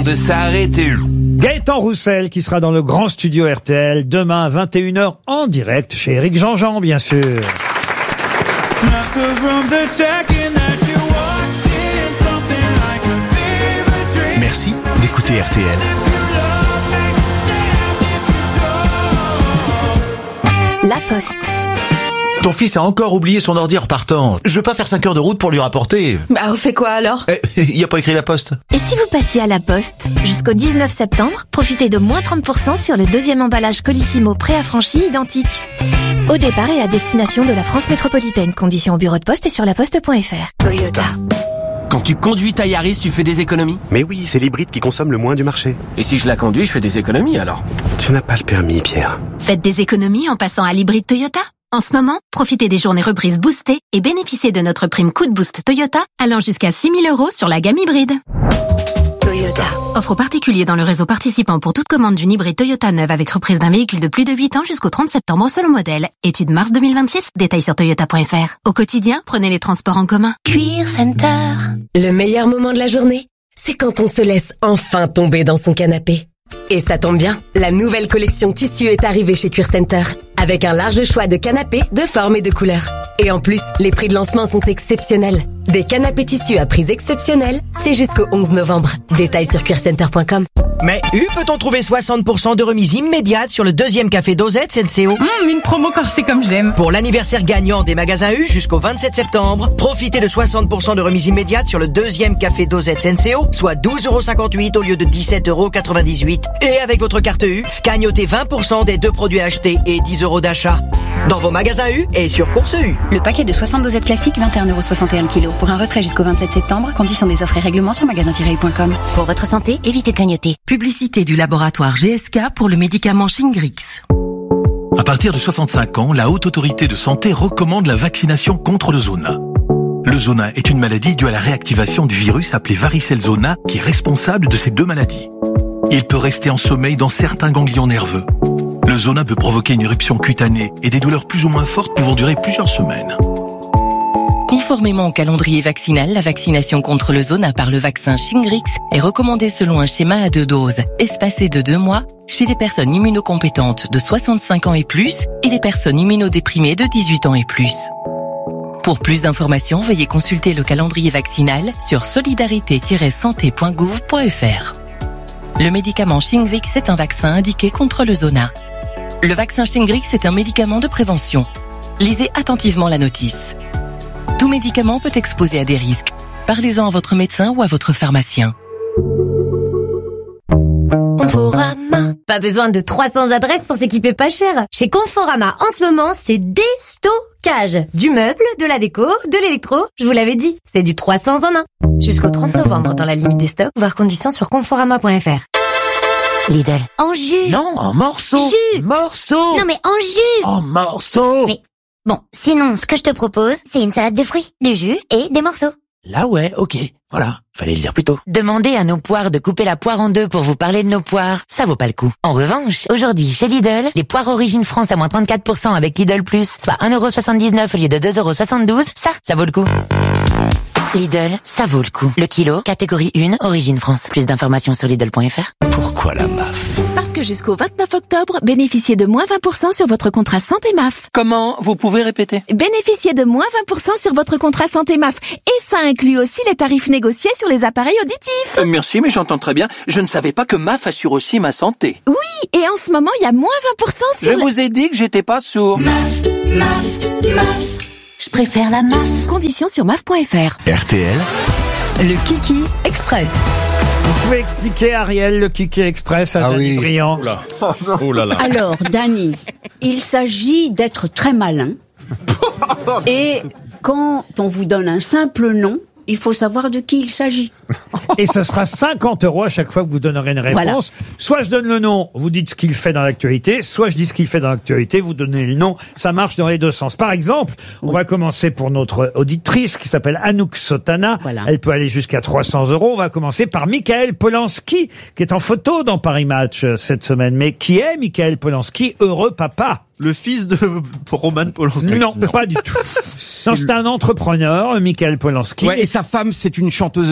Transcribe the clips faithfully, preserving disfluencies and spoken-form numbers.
de s'arrêter. Gaëtan Roussel qui sera dans le grand studio R T L demain à vingt et une heures en direct chez Éric Jean-Jean, bien sûr. Merci d'écouter R T L. La Poste. Ton fils a encore oublié son ordi en repartant. Je veux pas faire cinq heures de route pour lui rapporter. Bah, on fait quoi alors? Eh, il a pas écrit La Poste. Et si vous passiez à La Poste? Jusqu'au dix-neuf septembre, profitez de moins trente pour cent sur le deuxième emballage Colissimo préaffranchi identique. Au départ et à destination de la France métropolitaine. Conditions au bureau de poste et sur laposte point f r. Toyota. Quand tu conduis ta Yaris, tu fais des économies? Mais oui, c'est l'hybride qui consomme le moins du marché. Et si je la conduis, je fais des économies alors? Tu n'as pas le permis, Pierre. Faites des économies en passant à l'hybride Toyota. En ce moment, profitez des journées reprises boostées et bénéficiez de notre prime coup de boost Toyota allant jusqu'à six mille euros sur la gamme hybride. Toyota. Offre aux particuliers dans le réseau participant pour toute commande d'une hybride Toyota neuve avec reprise d'un véhicule de plus de huit ans jusqu'au trente septembre selon modèle. Étude mars deux mille vingt-six, détails sur toyota point f r. Au quotidien, prenez les transports en commun. Cuir Center. Le meilleur moment de la journée, c'est quand on se laisse enfin tomber dans son canapé. Et ça tombe bien, la nouvelle collection tissu est arrivée chez Cuir Center, avec un large choix de canapés de formes et de couleurs. Et en plus, les prix de lancement sont exceptionnels. Des canapés tissus à prix exceptionnels, c'est jusqu'au onze novembre. Détails sur cuir center point com. Mais U, peut-on trouver soixante pour cent de remise immédiate sur le deuxième café Dosette Senseo? Mmh, une promo corsée comme j'aime. Pour l'anniversaire gagnant des magasins U jusqu'au vingt-sept septembre, profitez de soixante pour cent de remise immédiate sur le deuxième café Dosette Senseo, soit douze euros cinquante-huit au lieu de dix-sept euros quatre-vingt-dix-huit. Et avec votre carte U, gagnotez vingt pour cent des deux produits achetés et dix euros d'achat. Dans vos magasins U et sur Course U. Le paquet de soixante dosettes classiques, vingt et un euros soixante et un le kilo. Pour un retrait jusqu'au vingt-sept septembre, conditions des offres et règlements sur magasin tiret u point com. Pour votre santé, évitez de grignoter. Publicité du laboratoire G S K pour le médicament Shingrix. À partir de soixante-cinq ans, la Haute Autorité de Santé recommande la vaccination contre le zona. Le zona est une maladie due à la réactivation du virus appelé varicelle zona qui est responsable de ces deux maladies. Il peut rester en sommeil dans certains ganglions nerveux. Le zona peut provoquer une éruption cutanée et des douleurs plus ou moins fortes pouvant durer plusieurs semaines. Conformément au calendrier vaccinal, la vaccination contre le zona par le vaccin Shingrix est recommandée selon un schéma à deux doses, espacé de deux mois, chez des personnes immunocompétentes de soixante-cinq ans et plus et des personnes immunodéprimées de dix-huit ans et plus. Pour plus d'informations, veuillez consulter le calendrier vaccinal sur solidarité tiret santé point gouv point f r. Le médicament Shingrix est un vaccin indiqué contre le zona. Le vaccin Shingrix est un médicament de prévention. Lisez attentivement la notice. Tout médicament peut exposer à des risques. Parlez-en à votre médecin ou à votre pharmacien. Conforama. Pas besoin de trois cents adresses pour s'équiper pas cher. Chez Conforama, en ce moment, c'est déstockage. Du meuble, de la déco, de l'électro. Je vous l'avais dit, c'est du trois cents en un. Jusqu'au trente novembre dans la limite des stocks, voir conditions sur conforama point f r. Lidl. En jus. Non, en morceaux. Jus. Morceaux. Non mais en jus. En morceaux. Mais bon, sinon, ce que je te propose, c'est une salade de fruits, du jus et des morceaux. Là ouais, ok. Voilà, fallait le dire plus tôt. Demandez à nos poires de couper la poire en deux pour vous parler de nos poires. Ça vaut pas le coup. En revanche, aujourd'hui, chez Lidl, les poires Origine France à moins trente-quatre pour cent avec Lidl Plus, soit un euro soixante-dix-neuf au lieu de deux euros soixante-douze, ça, ça vaut le coup. Lidl, ça vaut le coup. Le kilo, catégorie un, Origine France. Plus d'informations sur Lidl point f r. Pourquoi la M A F? Parce que jusqu'au vingt-neuf octobre, bénéficiez de moins vingt pour cent sur votre contrat santé M A F. Comment? Vous pouvez répéter? Bénéficiez de moins vingt pour cent sur votre contrat santé M A F. Et ça inclut aussi les tarifs négociés sur les appareils auditifs. Euh, merci, mais j'entends très bien. Je ne savais pas que M A F assure aussi ma santé. Oui, et en ce moment, il y a moins vingt pour cent sur... Je le... vous ai dit que j'étais pas sourd. M A F, M A F, M A F. Je préfère la M A F. Conditions sur M A F point f r. R T L. Le Kiki Express. Vous pouvez expliquer, Ariel, le Kiki Express à Ah Dany oui. Briand? Oh là. Oh là là. Alors, Dany, il s'agit d'être très malin. Et quand on vous donne un simple nom, il faut savoir de qui il s'agit. Et ce sera cinquante euros à chaque fois que vous donnerez une réponse. Voilà. Soit je donne le nom, vous dites ce qu'il fait dans l'actualité, soit je dis ce qu'il fait dans l'actualité, vous donnez le nom. Ça marche dans les deux sens. Par exemple, on va commencer pour notre auditrice qui s'appelle Anouk Sotana. Voilà. Elle peut aller jusqu'à trois cents euros. On va commencer par Michael Polanski, qui est en photo dans Paris Match euh, cette semaine. Mais qui est Michael Polanski, heureux papa? Le fils de Roman Polanski. Non, pas du tout. Non, c'est un entrepreneur, Michael Polanski. Ouais, et sa femme, c'est une chanteuse hyper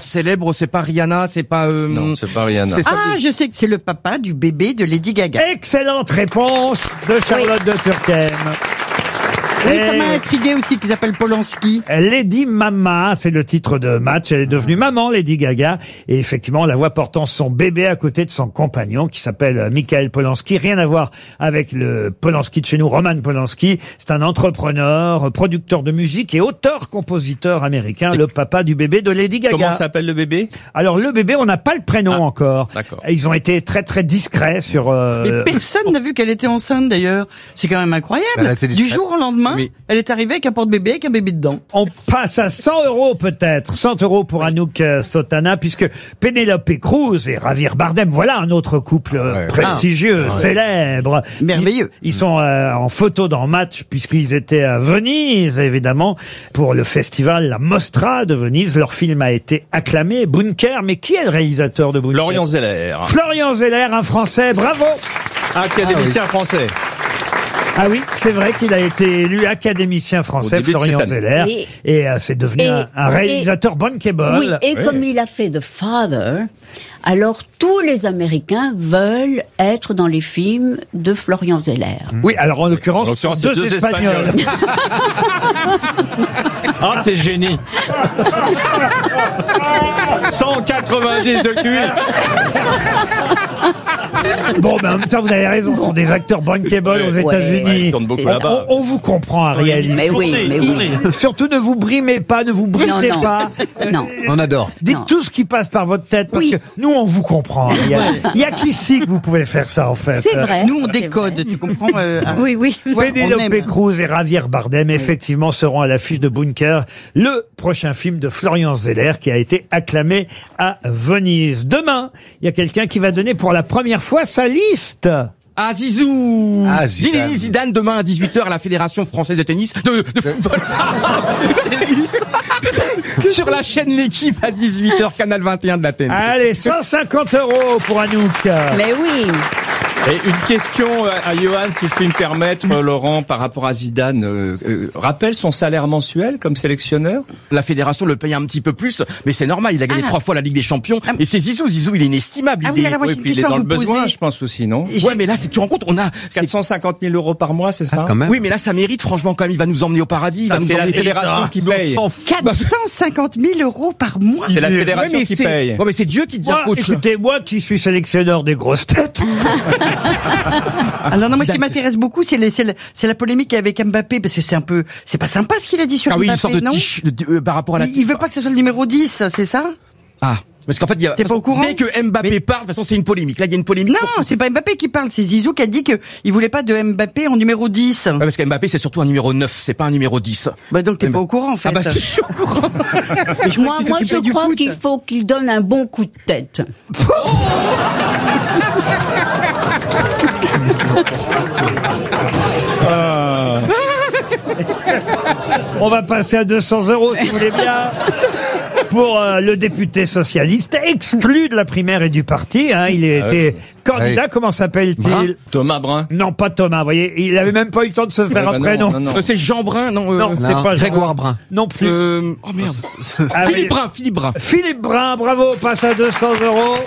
célèbre, c'est pas Rihanna, c'est pas... Euh, Non, c'est pas Rihanna. c'est ça. Ah, je sais que c'est le papa du bébé de Lady Gaga. Excellente réponse de Charlotte de Turckheim. Oui, ça Et- m'a intrigué aussi qu'il s'appelle Polanski. Lady Mama, c'est le titre de match. Elle est devenue maman, Lady Gaga. Et effectivement, on la voit portant son bébé à côté de son compagnon qui s'appelle Michael Polanski. Rien à voir avec le Polanski de chez nous, Roman Polanski. C'est un entrepreneur, producteur de musique et auteur-compositeur américain, le papa du bébé de Lady Gaga. Comment s'appelle le bébé? Alors, le bébé, on n'a pas le prénom Ah, encore. d'accord. Ils ont été très très discrets sur... euh, Mais personne n'a vu qu'elle était enceinte d'ailleurs. C'est quand même incroyable. Elle a été Du discrète. jour au lendemain, Oui. elle est arrivée avec un porte-bébé avec un bébé dedans. On passe à cent euros peut-être, cent euros pour Anouk euh, Sotana, puisque Penelope Cruz et Javier Bardem, voilà un autre couple euh, prestigieux, Ah, ouais. célèbre. Merveilleux. Ils, ils sont euh, en photo dans Match, puisqu'ils étaient à Venise, évidemment, pour le festival La Mostra de Venise. Leur film a été acclamé, Bunker, mais qui est le réalisateur de Bunker? Florian Zeller. Florian Zeller, un Français, bravo. Académicien français. Ah oui, c'est vrai qu'il a été élu académicien français, Au début de Florian cette année. Zeller, Et- et euh, c'est devenu et- un, un réalisateur bankable. Oui, et comme il a fait The Father, alors tous les Américains veulent être dans les films de Florian Zeller. Oui, alors en l'occurrence, En ce sont l'occurrence, deux, c'est deux Espagnols. Ah, c'est génie. cent quatre-vingt-dix de Q I. Bon, mais en même temps, vous avez raison, ce sont des acteurs bankable aux Ouais, États-Unis. ouais, ils tournent beaucoup On- là-bas. On, on vous comprend, Ariel. Mais oui, mais oui. Surtout, ne vous brimez pas, ne vous bridez Non, non. pas. Non. On adore. Dites Non. tout ce qui passe par votre tête, parce Oui. que nous, on vous comprend, Ariel. Ouais. Il y a qu'ici que vous pouvez faire ça, en fait. C'est vrai. Nous, on C'est décode, vrai. tu comprends euh, ah. Oui, oui. Ouais, on Penelope aime. Cruz et Javier Bardem, effectivement, seront à l'affiche de Bunker, le prochain film de Florian Zeller qui a été acclamé à Venise. Demain, il y a quelqu'un qui va donner pour la première fois sa liste. Ah, Zizou Ah, Zidane. Zinedine Zidane, demain à dix-huit heures à la Fédération Française de Tennis, de, de football. Sur la chaîne L'équipe à dix-huit heures, Canal vingt et un de la T N T. Allez, cent cinquante euros pour Anouk. Mais oui. Et une question à Johan, si je puis me permettre, Laurent, par rapport à Zidane. Euh, euh, rappelle son salaire mensuel comme sélectionneur? La fédération le paye un petit peu plus, mais c'est normal, il a gagné Ah. trois fois la Ligue des Champions. Et c'est Zizou, Zizou, il est inestimable. Ah il oui, est... alors moi, Oui, j'ai une puis il est question dans à le vous besoin, poser. je pense aussi, non? Ouais, mais là, c'est, tu te rends compte, on a... quatre cent cinquante mille euros par mois, c'est ça? Ah, quand même. Oui, mais là, ça mérite, franchement, quand même, il va nous emmener au paradis. il Ça, va nous c'est la emmener- fédération qui paye. quatre cent cinquante mille euros par mois. C'est la Ouais, fédération mais qui c'est- paye. Ouais, mais c'est Dieu qui te dit Moi, coach. écoutez, moi qui suis sélectionneur des grosses têtes. Alors non, moi ce qui m'intéresse beaucoup, c'est les- c'est la, c'est la polémique avec Mbappé, parce que c'est un peu, c'est pas sympa ce qu'il a dit sur Ah oui, Mbappé, une sorte de non tige de- de- euh, par rapport à la... il, il veut pas que ce soit le numéro dix, c'est ça? Ah. Parce qu'en fait, il y a, T'es pas au courant? dès que Mbappé parle, de toute façon, c'est une polémique. Là, il y a une polémique. Non, c'est pas Mbappé qui parle, c'est Zizou qui a dit que il voulait pas de Mbappé en numéro dix. Ouais, parce que Mbappé, c'est surtout un numéro neuf, c'est pas un numéro dix. Bah donc t'es Mais- pas au courant en fait. Ah bah si, je suis au courant. Moi, moi, je t'occupais du crois foot. qu'il faut qu'il donne un bon coup de tête. On va passer à deux cents euros, si vous voulez bien. Pour euh, le député socialiste, exclu de la primaire et du parti. Hein, il a Ah été oui. candidat, Oui. comment s'appelle-t-il? Brun. Thomas Brun. Non, pas Thomas, vous voyez. Il avait même pas eu le temps de se faire bah un non, prénom. non, non. Euh, c'est Jean Brun, non euh, Non, c'est Non, pas Jean- Grégoire Brun. Non plus. euh, oh merde. Ah, Philippe oui. Brun, Philippe Brun. Philippe Brun, bravo, passe à deux cents euros.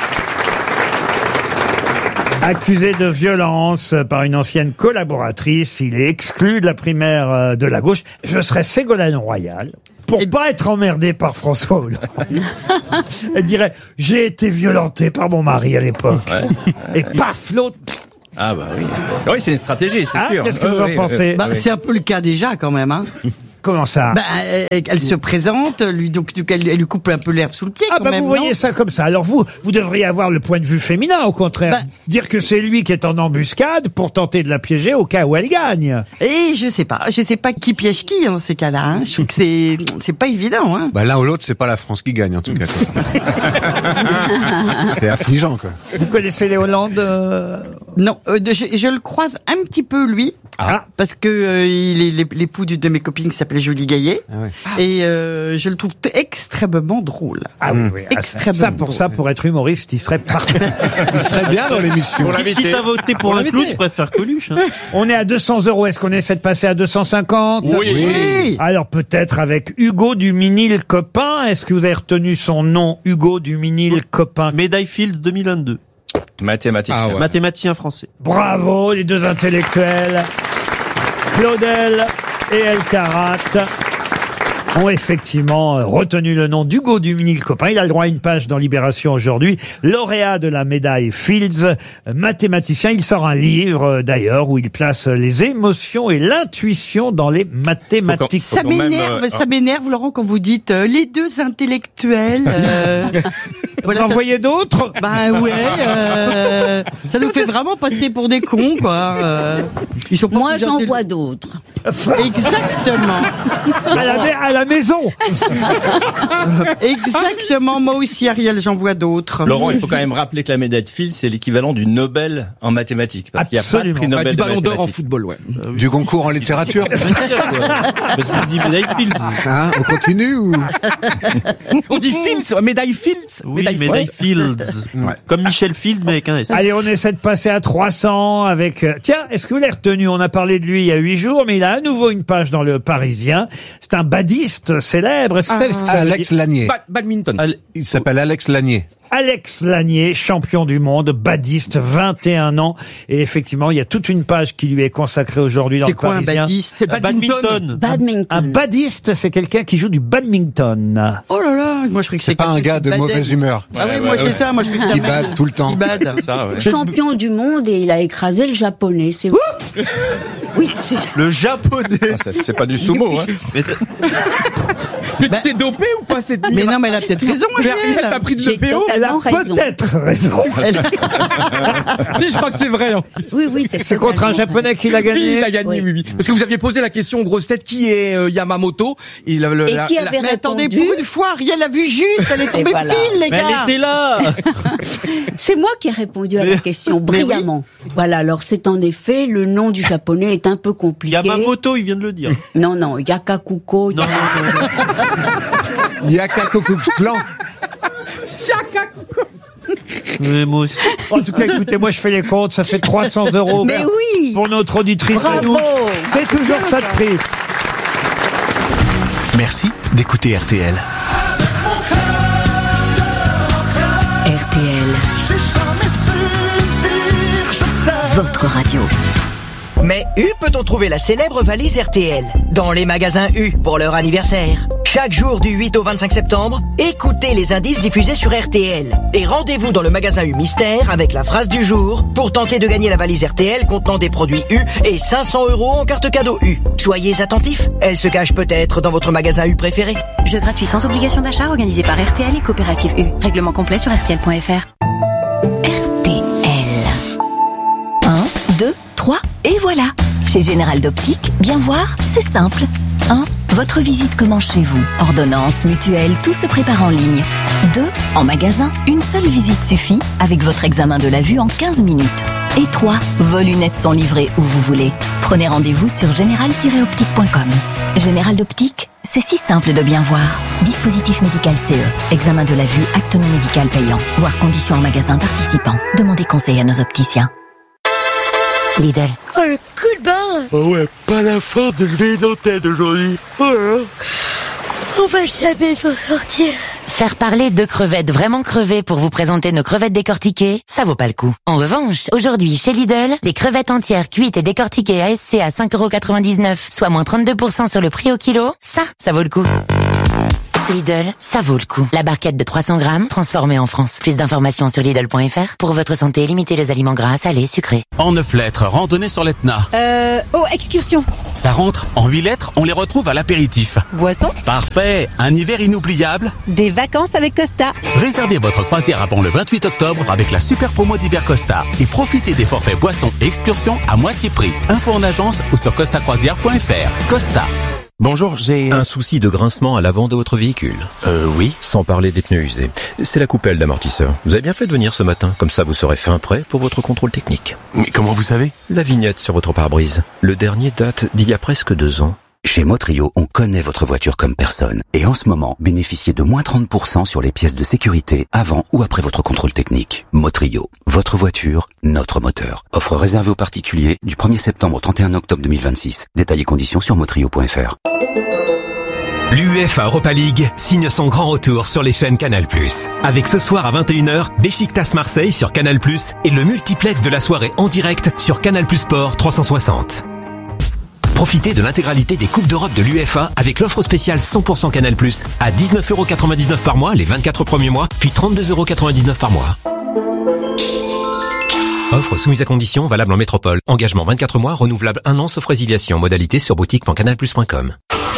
Accusé de violence par une ancienne collaboratrice, il est exclu de la primaire euh, de la gauche. Je serais Ségolène Royal. Pour pas être emmerdé par François Hollande. Elle dirait, j'ai été violentée par mon mari à l'époque. Ouais. Et paf, l'autre. Ah bah oui. Oui, c'est une stratégie, c'est Hein, sûr. qu'est-ce que Oui, vous en oui, pensez oui, Bah, oui. c'est un peu le cas déjà quand même. Hein. Comment ça? Bah, euh, elle se présente, lui donc, donc elle, elle lui coupe un peu l'herbe sous le pied. Ah quand bah même, vous voyez non ça comme ça. Alors vous, vous devriez avoir le point de vue féminin au contraire. Bah- Dire que c'est lui qui est en embuscade pour tenter de la piéger au cas où elle gagne. Et je sais pas, je sais pas qui piège qui dans ces cas-là. Hein. Je trouve que c'est c'est pas évident. Hein. Bah l'un ou l'autre, c'est pas la France qui gagne en tout cas. quoi. C'est affligeant quoi. Vous connaissez les Hollandes euh, Non, euh, de- je, je le croise un petit peu lui. Ah. Parce que euh, il est l'ép- l'époux d'une de mes copines qui s'appelait Julie Gaillet. Et euh, je le trouve t- extrêmement drôle. Ah oui, oui. Ah, ça, Extrêmement ça, pour drôle. ça, pour être humoriste, il serait parfait. Il serait bien dans l'émission. Pour l'inviter. Quitte à voter pour Pour un clown, l'inviter. je préfère Coluche. Hein. On est à deux cents euros. Est-ce qu'on essaie de passer à deux cent cinquante? Oui. Oui. Alors peut-être avec Hugo Duminil Copain. Est-ce que vous avez retenu son nom, Hugo Duminil Copain? Médaille Fields deux mille vingt-deux. Mathématicien. Ah ouais. Mathématicien français. Bravo, les deux intellectuels, Claudel et El Karat, ont effectivement euh, retenu le nom d'Hugo Duminil Copain. Il a le droit à une page dans Libération aujourd'hui. Lauréat de la médaille Fields, euh, mathématicien. Il sort un livre, euh, d'ailleurs, où il place euh, les émotions et l'intuition dans les mathématiques. Ça m'énerve, ça m'énerve, Laurent, quand vous dites euh, les deux intellectuels. Euh, Vous en voyez d'autres? Bah ouais, euh, ça nous fait vraiment passer pour des cons, quoi. Euh, ils sont pas Moi, plus j'en intelli- vois d'autres. Exactement. À la, mai- à la maison. Exactement. Moi aussi, Ariel, j'en vois d'autres. Laurent, il faut quand même rappeler que la médaille de Fields, c'est l'équivalent du Nobel en mathématiques. Parce qu'il n'y a pas de Absolument. prix Ah, Nobel du de ballon d'or en mathématiques. football, ouais. Du concours en littérature. Parce qu'on dit médaille Fields. Hein, on continue ou On dit Fields, médaille Fields. Oui, médaille, Fields. Ouais. Comme Michel Field, mais avec un S. Allez, on essaie de passer à trois cents avec... euh, Tiens, est-ce que vous l'avez retenu? On a parlé de lui il y a huit jours, mais il a à nouveau une page dans le Parisien. C'est un badiste célèbre. Est-ce que vous savez ce que ça veut Alex dire? Lanier. Ba- badminton. Il s'appelle Alex Lanier. Alex Lanier, champion du monde, badiste, vingt et un ans. Et effectivement, il y a toute une page qui lui est consacrée aujourd'hui dans C'est le quoi un Parisien. badiste? C'est le badminton. Badminton. Badminton. Un badiste, c'est quelqu'un qui joue du badminton. Oh là là, moi je crois que c'est C'est pas un quelqu'un gars qui de badait. mauvaise humeur. Ah oui, Ouais, moi ouais, c'est ouais. ça, moi je crois Il bade tout le temps. Il bade. Ça, ouais. Champion du monde et il a écrasé le japonais. C'est oui, c'est Le japonais. Ah, c'est- c'est pas du sumo, hein. Mais t'as- Mais tu t'es dopé ou pas cette nuit? Mais non, mais elle a peut-être raison, Mais Ariel. Ariel, t'as pris de J'ai l'E P O? Elle a totalement raison. peut-être raison. Si, je crois que c'est vrai. En plus. Oui, oui, c'est C'est contre un totalement japonais qu'il a Oui, gagné. il a gagné, Oui. oui, oui. Parce que vous aviez posé la question aux grosses têtes, qui est euh, Yamamoto? Et, le- le- Et la- qui la- avait Mais attendez, répondu. pour une fois, Ariel a vu juste, elle est tombée voilà. pile, les mais gars. elle était là. C'est moi qui ai répondu à la question brillamment. Voilà, alors c'est en effet, le nom du japonais est un peu compliqué. Yamamoto, il vient de le dire. Non, non, Yakakuko. Non, Yakakokuk Clan. mais moi aussi. En tout cas, écoutez, moi je fais les comptes, ça fait trois cents euros. Mais oui. Pour notre auditrice à nous. Bravo. C'est toujours ça de prix. Merci d'écouter R T L. R T L. Votre radio. Mais U peut-on trouver la célèbre valise R T L? Dans les magasins U pour leur anniversaire. Chaque jour du huit au vingt-cinq septembre, écoutez les indices diffusés sur R T L. Et rendez-vous dans le magasin U Mystère avec la phrase du jour pour tenter de gagner la valise R T L contenant des produits U et cinq cents euros en carte cadeau U. Soyez attentifs, elle se cache peut-être dans votre magasin U préféré. Jeu gratuit sans obligation d'achat organisé par R T L et Coopérative U. Règlement complet sur R T L point F R. R T L. un, deux, trois, et voilà. Chez Général d'Optique, bien voir, c'est simple. un. Votre visite commence chez vous. Ordonnance, mutuelle, tout se prépare en ligne. deux. En magasin, une seule visite suffit avec votre examen de la vue en quinze minutes. Et trois. Vos lunettes sont livrées où vous voulez. Prenez rendez-vous sur général tiret optique point com. Général d'Optique, c'est si simple de bien voir. Dispositif médical C E. Examen de la vue, acte non médical payant. Voir conditions en magasin participant. Demandez conseil à nos opticiens. Lidl. Oh, le coup de barre. Oh ouais, pas la force de lever nos têtes aujourd'hui. Oh là là. On va jamais s'en sortir. Faire parler de crevettes vraiment crevées pour vous présenter nos crevettes décortiquées, ça vaut pas le coup. En revanche, aujourd'hui, chez Lidl, les crevettes entières cuites et décortiquées A S C à cinq euros quatre-vingt-dix-neuf, soit moins trente-deux pour cent sur le prix au kilo, ça, ça vaut le coup. Lidl, ça vaut le coup. La barquette de trois cents grammes, transformée en France. Plus d'informations sur Lidl point F R. Pour votre santé, limitez les aliments gras, salés, sucrés. En neuf lettres, randonnée sur l'Etna. Euh, oh, excursion. Ça rentre. En huit lettres, on les retrouve à l'apéritif. Boisson. Parfait. Un hiver inoubliable. Des vacances avec Costa. Réservez votre croisière avant le vingt-huit octobre avec la super promo d'hiver Costa et profitez des forfaits boissons et excursions à moitié prix. Info en agence ou sur costa croisière point F R. Costa. Bonjour, j'ai... Un souci de grincement à l'avant de votre véhicule? Euh, oui. Sans parler des pneus usés. C'est la coupelle d'amortisseur. Vous avez bien fait de venir ce matin, comme ça vous serez fin prêt pour votre contrôle technique. Mais comment vous savez? La vignette sur votre pare-brise. Le dernier date d'il y a presque deux ans. Chez Motrio, on connaît votre voiture comme personne. Et en ce moment, bénéficiez de moins trente pour cent sur les pièces de sécurité avant ou après votre contrôle technique. Motrio, votre voiture, notre moteur. Offre réservée aux particuliers du premier septembre au trente et un octobre deux mille vingt-six. Détails et conditions sur motrio point f r. L'UEFA Europa League signe son grand retour sur les chaînes Canal plus. Avec ce soir à vingt et une heures, Beşiktaş Marseille sur Canal plus et le multiplex de la soirée en direct sur Canal plus Sport trois cent soixante. Profitez de l'intégralité des Coupes d'Europe de l'UEFA avec l'offre spéciale cent pour cent Canal plus à dix-neuf euros quatre-vingt-dix-neuf par mois les vingt-quatre premiers mois, puis trente-deux euros quatre-vingt-dix-neuf par mois. Offre soumise à condition, valable en métropole. Engagement vingt-quatre mois, renouvelable un an sauf résiliation. Modalité sur boutique point canal plus point com.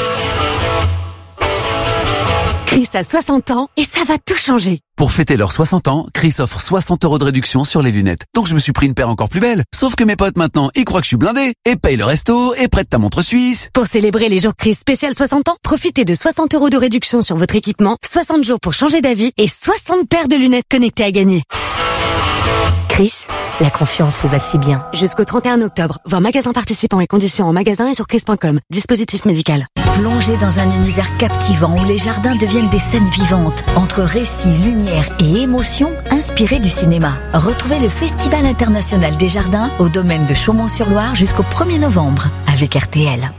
Chris a soixante ans et ça va tout changer. Pour fêter leurs soixante ans, Chris offre soixante euros de réduction sur les lunettes. Donc je me suis pris une paire encore plus belle. Sauf que mes potes maintenant, ils croient que je suis blindé et payent le resto et prêtent ta montre suisse. Pour célébrer les jours Chris spécial soixante ans, profitez de soixante euros de réduction sur votre équipement, soixante jours pour changer d'avis et soixante paires de lunettes connectées à gagner. Chris, la confiance vous va si bien. Jusqu'au trente et un octobre, voir magasin participants et conditions en magasin et sur chris point com. Dispositif médical. Plongez dans un univers captivant où les jardins deviennent des scènes vivantes, entre récits, lumière et émotions inspirés du cinéma. Retrouvez le Festival international des jardins au domaine de Chaumont-sur-Loire jusqu'au premier novembre avec R T L.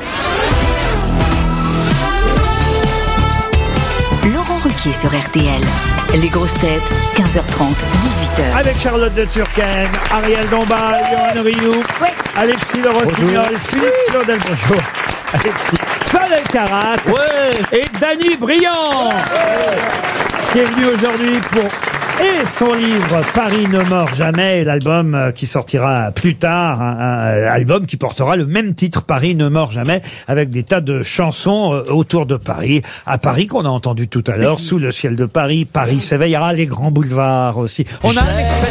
Laurent Ruquier sur R T L. Les grosses têtes, quinze heures trente, dix-huit heures. Avec Charlotte de Turckheim, Ariel Dombal, Johan Rioux, oui. Alexis Le Rossignol, Philippe Claudel, bonjour. Alexis Paul Elkarat ouais. Et Dany Briand ouais. Qui est venu aujourd'hui pour et son livre Paris ne mord jamais, l'album qui sortira plus tard, un, un album qui portera le même titre, Paris ne mord jamais, avec des tas de chansons autour de Paris, à Paris qu'on a entendu tout à l'heure, Sous le ciel de Paris, Paris s'éveillera, les grands boulevards aussi. On a un